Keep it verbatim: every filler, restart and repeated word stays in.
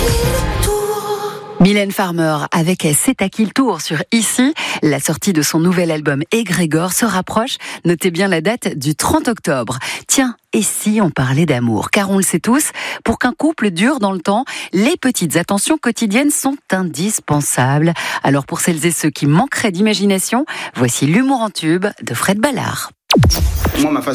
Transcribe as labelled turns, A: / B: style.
A: Mylène Farmer avec C'est à qui le tour sur Ici. La sortie de son nouvel album Égrégore se rapproche. Notez bien la date du trente octobre. Tiens, et si on parlait d'amour? Car on le sait tous, pour qu'un couple dure dans le temps, les petites attentions quotidiennes sont indispensables. Alors pour celles et ceux qui manqueraient d'imagination, voici l'humour en tube de Fred Ballard.
B: Moi, ma